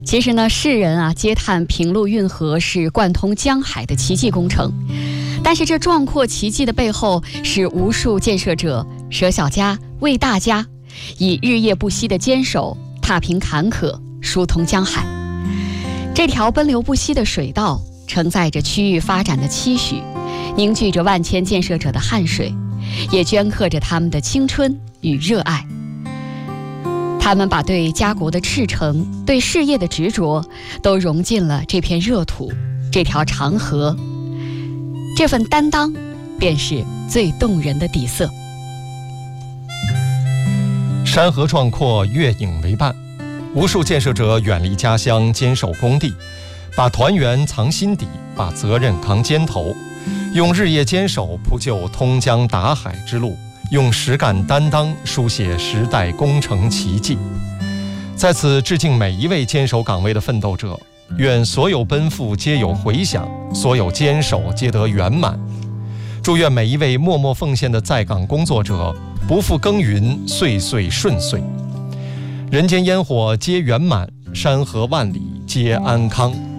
其实呢，世人嗟叹平陆运河是贯通江海的奇迹工程，但是这壮阔奇迹的背后，是无数建设者舍小家为大家，以日夜不息的坚守踏平坎坷，疏通江海。这条奔流不息的水道，承载着区域发展的期许，凝聚着万千建设者的汗水，也镌刻着他们的青春与热爱。他们把对家国的赤诚，对事业的执着，都融进了这片热土，这条长河。这份担当，便是最动人的底色。 山河壮阔，月影为伴，无数建设者远离家乡，坚守工地，把团圆藏心底，把责任扛肩头，用日夜坚守铺就通江达海之路，用实干担当书写时代工程奇迹。在此致敬每一位坚守岗位的奋斗者，愿所有奔赴皆有回响，所有坚守皆得圆满。祝愿每一位默默奉献的在岗工作者不负耕耘，岁岁顺遂，人间烟火皆圆满，山河万里皆安康。